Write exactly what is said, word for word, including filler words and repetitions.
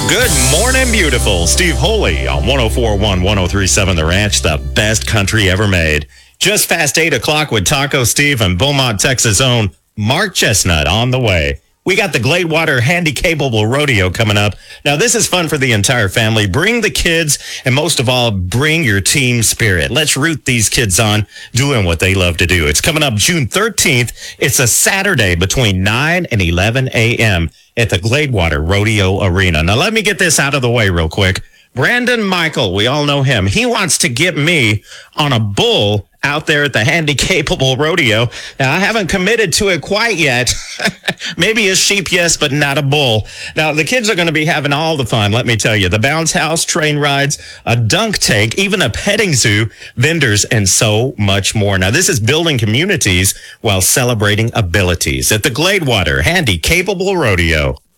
Good morning, beautiful. Steve Holy on one oh four point one, one oh three point seven The Ranch, the best country ever made. Just past eight o'clock with Taco Steve and Beaumont, Texas' own Mark Chestnut on the way. We got the Gladewater Handy-Capable Rodeo coming up. Now, this is fun for the entire family. Bring the kids, and most of all, bring your team spirit. Let's root these kids on doing what they love to do. It's coming up June thirteenth. It's a Saturday between nine and eleven a.m. at the Gladewater Rodeo Arena. Now, let me get this out of the way real quick. Brandon Michael, we all know him. He wants to get me on a bull out there at the Handy-Capable Rodeo. Now, I haven't committed to it quite yet. Maybe a sheep, yes, but not a bull. Now, the kids are going to be having all the fun, let me tell you. The bounce house, train rides, a dunk tank, even a petting zoo, vendors, and so much more. Now, this is building communities while celebrating abilities at the Gladewater Handy-Capable Rodeo.